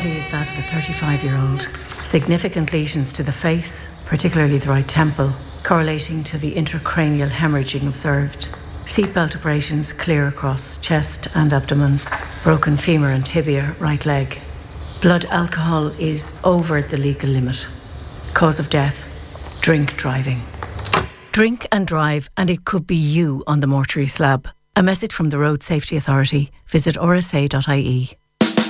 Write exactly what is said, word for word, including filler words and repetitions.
body is that of a thirty-five-year-old. Significant lesions to the face, particularly the right temple, correlating to the intracranial hemorrhaging observed. Seatbelt abrasions clear across chest and abdomen. Broken femur and tibia, right leg. Blood alcohol is over the legal limit. Cause of death, drink driving. Drink and drive, and it could be you on the mortuary slab. A message from the Road Safety Authority. Visit r s a dot i e.